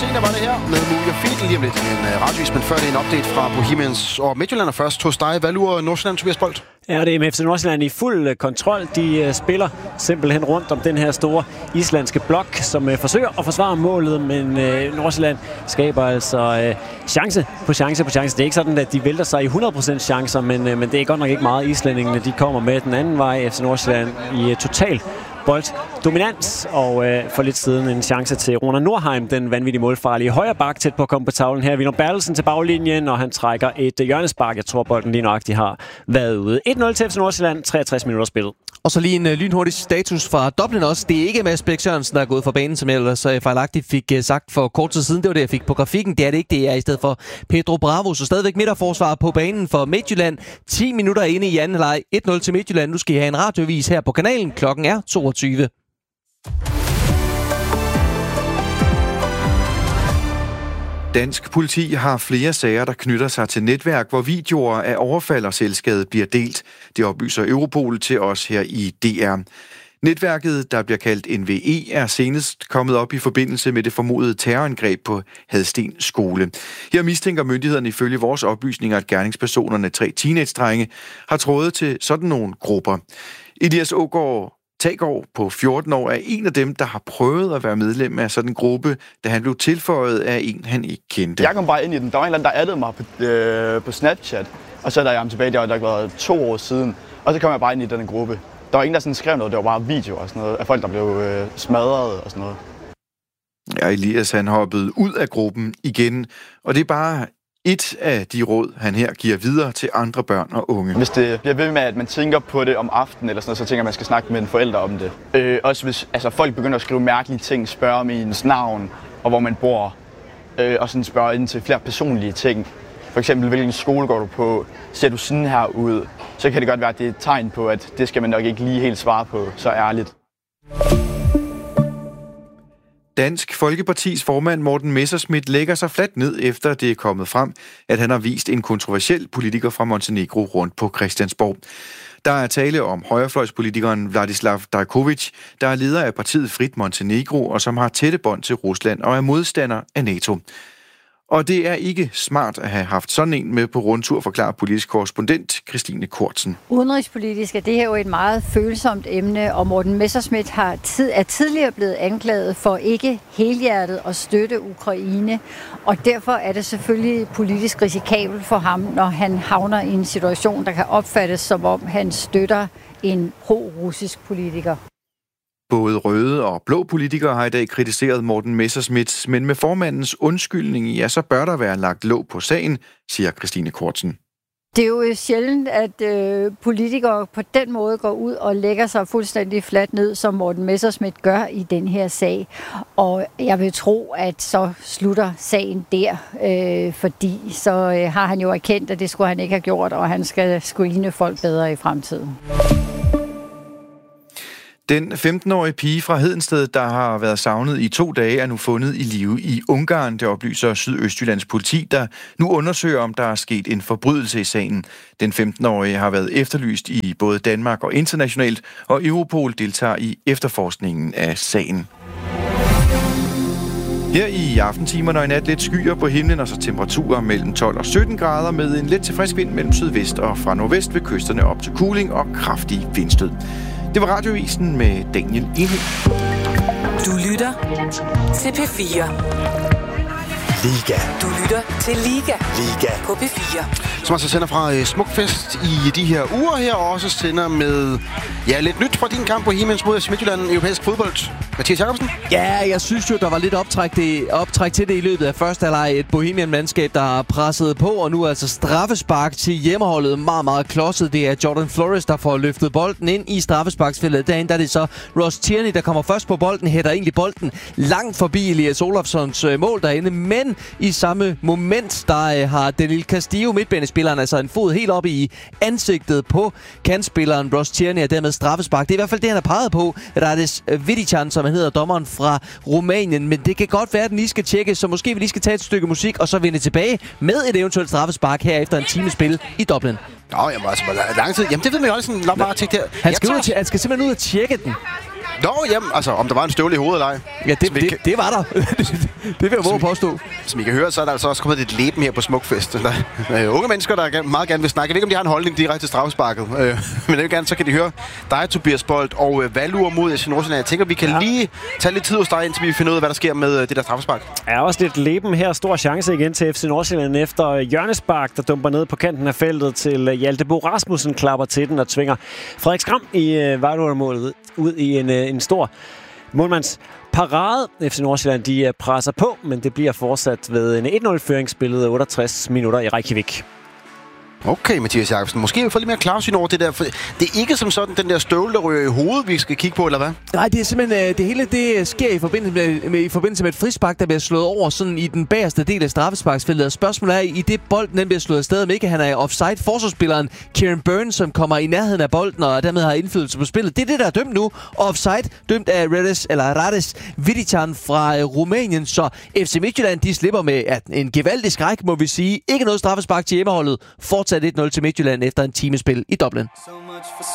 senere var det her med Muja Fiedel lige om lidt. En radiovis, men før det er en update fra Bohemians og Midtjylland. Og først hos dig. Hvad lurer Nordsjælland, Tobias Bolt? Ja, det er med FC Nordsjælland i fuld kontrol. De spiller simpelthen rundt om den her store islandske blok, som forsøger at forsvare målet, men Nordsjælland skaber altså chance på chance på chance. Det er ikke sådan, at de vælter sig i 100% chancer, men det er godt nok ikke meget. Islændingene, de kommer med den anden vej. FC Nordsjælland i total bolddominans, og for lidt siden en chance til Rona Nordheim, den vanvittige målfarlige højre bak, tæt på at komme på tavlen her. William Bertelsen til baglinjen, og han trækker et hjørnespark. Jeg tror, bolden lige nøjagtigt har været ude. 1-0 til FC Nordsjælland, 63 minutter spillet. Og så lige en lynhurtig status fra Dublin også. Det er ikke Mads Bæk Sørensen, der er gået fra banen, som jeg ellers fejlagtigt fik sagt for kort tid siden. Det var det, jeg fik på grafikken. Det er det ikke. Det er i stedet for Pedro Bravo. Så stadigvæk midterforsvar på banen for Midtjylland. 10 minutter inde i anden leg. 1-0 til Midtjylland. Nu skal I have en radiovis her på kanalen. Klokken er 22. Dansk politi har flere sager, der knytter sig til netværk, hvor videoer af overfald og selvskade bliver delt. Det oplyser Europol til os her i DR. Netværket, der bliver kaldt NVE, er senest kommet op i forbindelse med det formodede terrorangreb på Hadsten skole. Her mistænker myndighederne ifølge vores oplysninger, at gerningspersonerne, 3 teenage-drenge, har trådet til sådan nogle grupper. Elias Ågaard Taggaard på 14 år er en af dem, der har prøvet at være medlem af sådan en gruppe, da han blev tilføjet af en, han ikke kendte. Jeg kom bare ind i den. Der var en eller anden, der addede mig på Snapchat, og så er der jeg tilbage, det har været 2 år siden, og så kom jeg bare ind i den gruppe. Der var ingen, der sådan skrev noget, det var bare videoer og sådan noget, af folk, der blev smadret og sådan noget. Ja, Elias han hoppede ud af gruppen igen, og det er bare et af de råd, han her giver videre til andre børn og unge. Hvis det bliver ved med, at man tænker på det om aftenen eller sådan noget, så tænker jeg, at man skal snakke med en forælder om det. Også hvis folk begynder at skrive mærkelige ting, spørge om ens navn og hvor man bor, og sådan spørge ind til flere personlige ting. For eksempel, hvilken skole går du på? Ser du sådan her ud? Så kan det godt være, at det er et tegn på, at det skal man nok ikke lige helt svare på så ærligt. Dansk Folkepartis formand Morten Messerschmidt lægger sig fladt ned, efter det er kommet frem, at han har vist en kontroversiel politiker fra Montenegro rundt på Christiansborg. Der er tale om højrefløjspolitikeren Vladislav Dajkovic, der er leder af partiet Frit Montenegro, og som har tætte bånd til Rusland og er modstander af NATO. Og det er ikke smart at have haft sådan en med på rundtur, forklarer politisk korrespondent Christine Kortsen. Udenrigspolitisk er det her jo et meget følsomt emne, og Morten Messerschmidt er tidligere blevet anklaget for ikke helhjertet at støtte Ukraine, og derfor er det selvfølgelig politisk risikabelt for ham, når han havner i en situation, der kan opfattes som om han støtter en pro-russisk politiker. Både røde og blå politikere har i dag kritiseret Morten Messerschmidt, men med formandens undskyldning, ja, så bør der være lagt låg på sagen, siger Christine Kortsen. Det er jo sjældent, at politikere på den måde går ud og lægger sig fuldstændig fladt ned, som Morten Messerschmidt gør i den her sag. Og jeg vil tro, at så slutter sagen der, fordi så har han jo erkendt, at det skulle han ikke have gjort, og han skal screene folk bedre i fremtiden. Den 15-årige pige fra Hedensted, der har været savnet i 2 dage, er nu fundet i live i Ungarn. Det oplyser Sydøstjyllands politi, der nu undersøger, om der er sket en forbrydelse i sagen. Den 15-årige har været efterlyst i både Danmark og internationalt, og Europol deltager i efterforskningen af sagen. Her i aftentimerne og i nat lidt skyer på himlen, og så temperaturer mellem 12 og 17 grader med en let til frisk vind mellem sydvest og fra nordvest ved kysterne op til kuling og kraftig vindstød. Det var Radiovisen med Daniel Enhed. Du lytter til P4. Liga. Du lytter til Liga. Liga. På P4. Som altså sender fra Smukfest i de her uger her, og også sender med lidt nyt fra din kamp på Bohemians mod Midtjylland europæisk fodbold. Mathias Jacobsen? Ja, jeg synes jo, der var lidt optræk til det i løbet af første halvleg. Et Bohemian-mandskab, der har presset på, og nu altså straffespark til hjemmeholdet. Meget, meget klodset. Det er Jordan Flores, der får løftet bolden ind i straffesparksfeltet. Derinde der er det så Ross Tierney, der kommer først på bolden, hætter egentlig bolden langt forbi Elias Olofssons mål derinde. Men i samme moment, der har Danil Castillo, midtbanespilleren, altså en fod helt oppe i ansigtet på kantspilleren Ross Tierney, og dermed straffespark. Det er i hvert fald det, han har peget på. Der er det Vidican, som han hedder, dommeren fra Rumænien. Men det kan godt være, at den lige skal tjekke, så måske vi lige skal tage et stykke musik, og så vende tilbage med et eventuelt straffespark her efter en times spil i Dublin. Jamen altså, hvor lang tid? Jamen det ved man jo også sådan, bare tjek der. Han skal simpelthen ud og tjekke den. Nå, jamen, altså, om der var en støvle i hovedet eller ej. Ja, det var der. Det vil jeg våge påstå. Som I kan høre, så er der altså også kommet lidt leben her på Smukfest. Der er unge mennesker, der meget gerne vil snakke. Jeg ved ikke, om de har en holdning direkte til straffesparket. Men det gerne, så kan de høre dig, Tobias Bolt, og Valur mod FC Nordsjælland. Jeg tænker, vi kan lige tage lidt tid hos dig, indtil vi finder ud af, hvad der sker med det der straffespark. Er også lidt leben her. Stor chance igen til FC Nordsjælland efter hjørnespark, der dumper ned på kanten af feltet til Hjalte Bo Rasmussen, klapper til den og tvinger Frederik Skram i Valur-målet ud i en stor målmands parade. FC Nordsjælland, de presser på, men det bliver fortsat ved en 1-0-føring spillet 68 minutter i Reykjavik. Okay, Mathias Jacobsen. Måske vi får lidt mere klarsyn over det der. For det er ikke som sådan den der støvle, der ryger i hovedet, vi skal kigge på, eller hvad? Nej, det er simpelthen... Det hele det sker i forbindelse med et frispark, der bliver slået over sådan i den bagerste del af straffesparksfeltet. Og spørgsmålet er, i det bolden den bliver slået afsted, om ikke han er offside. Forsvarsspilleren Kieran Burns, som kommer i nærheden af bolden og dermed har indflydelse på spillet. Det er det, der er dømt nu. Offside, dømt af Rades Vidican fra Rumænien. Så FC Midtjylland, de slipper med en gevaldig skræk, må vi sige. Ikke noget straffespark til hjemmeholdet. Fortsat 1-0 til Midtjylland efter en timespil i Dublin.